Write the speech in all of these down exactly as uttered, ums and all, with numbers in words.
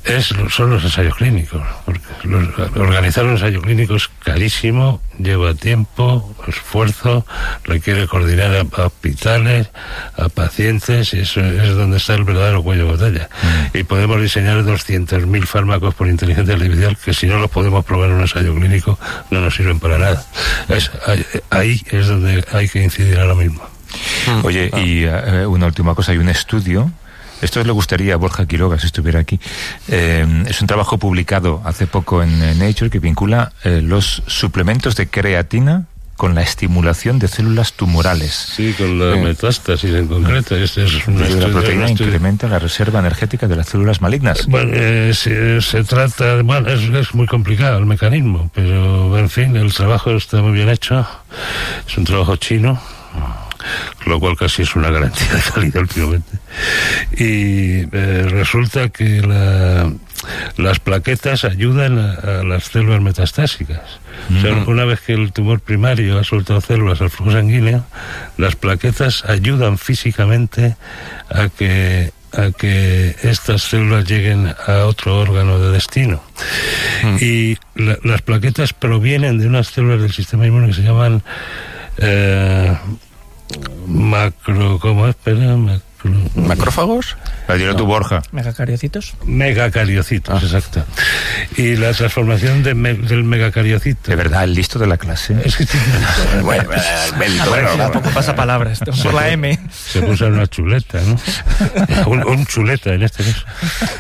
Es, son los ensayos clínicos, porque los, organizar un ensayo clínico es carísimo, lleva tiempo, esfuerzo, requiere coordinar a, a hospitales, a pacientes, y eso es donde está el verdadero cuello de botella. Mm. Y podemos diseñar doscientos mil fármacos por inteligencia artificial que, si no los podemos probar en un ensayo clínico, no nos sirven para nada. Es, ahí, ahí es donde hay que incidir ahora mismo. Oye, y uh, una última cosa, hay un estudio. Esto le gustaría a Borja Quiroga si estuviera aquí. Eh, es un trabajo publicado hace poco en eh, Nature que vincula eh, los suplementos de creatina con la estimulación de células tumorales. Sí, con la eh, metástasis en concreto. Este es un estudio, la proteína incrementa la reserva energética de las células malignas. Bueno, eh, se, se trata... Bueno, es, es muy complicado el mecanismo, pero, en fin, el trabajo está muy bien hecho. Es un trabajo chino, lo cual casi es una garantía de calidad últimamente. Y eh, resulta que la, las plaquetas ayudan a, a las células metastásicas. Mm. O sea, una vez que el tumor primario ha soltado células al flujo sanguíneo, las plaquetas ayudan físicamente a que a que estas células lleguen a otro órgano de destino. Mm. Y la, las plaquetas provienen de unas células del sistema inmune que se llaman eh, macro, ¿cómo es? Espera, macro... ¿Macrófagos? La dirá tu Borja. ¿Megacariocitos? Megacariocitos, ah. exacto. Y la transformación de me, del megacariocito. De verdad, el listo de la clase. Es que tiene... bueno, bueno, bueno, tampoco pasa palabras, por la M. Se puso una chuleta, ¿no? un, un chuleta en este caso.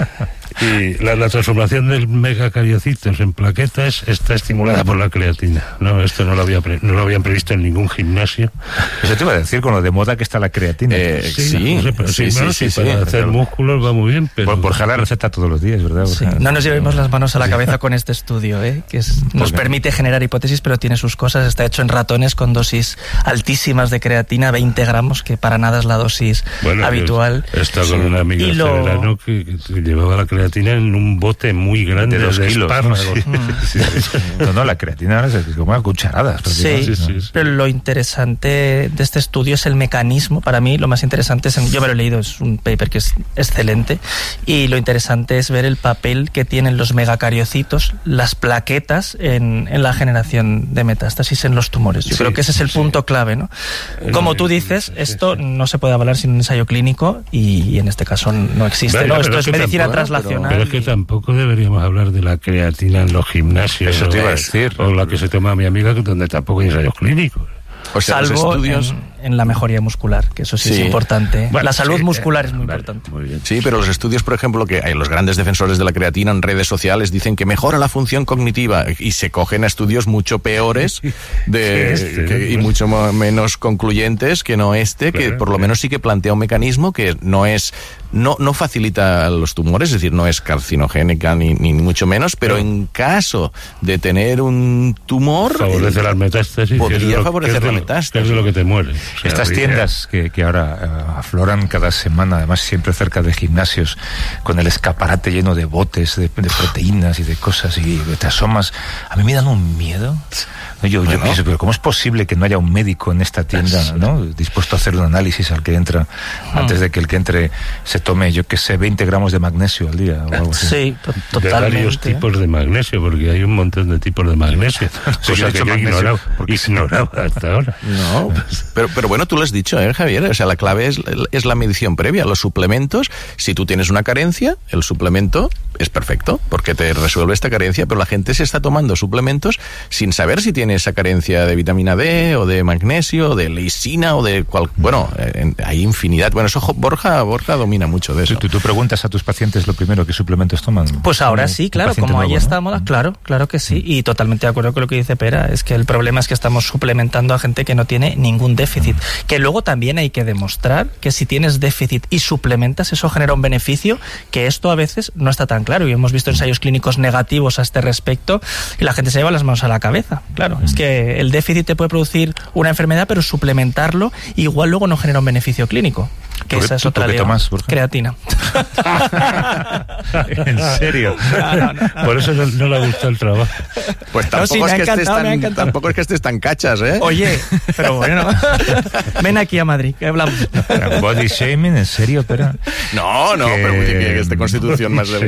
Y la, la transformación del megacariocitos en plaquetas está estimulada por la creatina. No, esto no lo había pre, no lo habían previsto en ningún gimnasio. Eso te iba a decir, con lo de moda que está la creatina. Eh, sí, sí, no sé, pero sí, sí, no, sí, sí, sí, para sí, hacer pero... músculos va muy bien, pero... Por, por jalar receta todos los días, ¿verdad? Sí. No nos llevemos las manos a la cabeza con este estudio, ¿eh? Que es, nos permite generar hipótesis, pero tiene sus cosas. Está hecho en ratones con dosis altísimas de creatina, veinte gramos, que para nada es la dosis bueno, habitual. He estado sí. con una amiga de lo... verano que, que llevaba la creatina en un bote muy grande de dos de kilos. espárragos. Sí. Sí, sí, sí. No, no, la creatina ahora es como a cucharadas. Sí, sí, sí, sí. Pero lo interesante de este estudio es el mecanismo. Para mí lo más interesante es, yo me lo he leído, es un paper que es excelente, y lo interesante es ver el papel que tienen los megacariocitos, las plaquetas en, en la generación de metástasis en los tumores. Yo sí, creo que ese es el sí. punto clave, ¿no? Como tú dices, esto sí, sí. no se puede avalar sin un ensayo clínico y, y en este caso no existe. Bueno, ¿no? Esto es, es medicina tampoco, translacional. Pero, pero es que tampoco deberíamos hablar de la creatina en los gimnasios. Eso te iba a decir. O la que se toma mi amiga, donde tampoco hay ensayos clínicos. O sea, salvo estudios... en, en la mejoría muscular, que eso sí, sí. es importante. Bueno, la salud sí, muscular eh, es muy vale, importante. Muy bien. Sí, pero los estudios, por ejemplo, que hay los grandes defensores de la creatina en redes sociales dicen que mejora la función cognitiva y se cogen a estudios mucho peores de, este, que, y mucho menos concluyentes que no este, claro, que por lo claro. menos sí que plantea un mecanismo que no es no no facilita los tumores, es decir, no es carcinogénica ni, ni mucho menos, pero no. en caso de tener un tumor favorece eh, las metástasis, podría favorecer la metástasis. Que es de lo que te muere. O sea, estas tiendas que, que ahora uh, afloran cada semana, además siempre cerca de gimnasios, con el escaparate lleno de botes, de, de proteínas y de cosas, y te asomas, a mí me dan un miedo. Yo, bueno. yo pienso, pero ¿cómo es posible que no haya un médico en esta tienda, ¿no? dispuesto a hacer un análisis al que entra, ah. antes de que el que entre se tome, yo qué sé, veinte gramos de magnesio al día o algo así? Sí, totalmente. De varios tipos de magnesio, porque hay un montón de tipos de magnesio, cosa yo que yo ignoraba, ignoraba hasta ahora. No, pero, pero bueno, tú lo has dicho, ¿eh, Javier? O sea, la clave es, es la medición previa. Los suplementos, si tú tienes una carencia, el suplemento es perfecto, porque te resuelve esta carencia, pero la gente se está tomando suplementos sin saber si tiene esa carencia de vitamina D, o de magnesio, o de lisina, o de cual... Bueno, eh, hay infinidad. Bueno, eso Borja, Borja domina mucho de eso. ¿Tú, tú preguntas a tus pacientes lo primero, ¿qué suplementos toman? Pues ahora sí, claro, como ahí está moda, claro, claro que sí, y totalmente de acuerdo con lo que dice Pera, es que el problema es que estamos suplementando a gente que no tiene ningún déficit, que luego también hay que demostrar que si tienes déficit y suplementas, eso genera un beneficio, que esto a veces no está tan claro, y hemos visto ensayos clínicos negativos a este respecto, y la gente se lleva las manos a la cabeza. Claro, es que el déficit te puede producir una enfermedad, pero suplementarlo igual luego no genera un beneficio clínico, que esa es otra de creatina. ¿En serio? No, no, no. Por eso no, no le gusta el trabajo. Pues tampoco, no, sí, es que estés tan, tampoco es que estés tan cachas, ¿eh? Oye, pero bueno, ven aquí a Madrid, que hablamos. Body shaming, ¿en serio? Pero no, no, que... pero que, que esta constitución más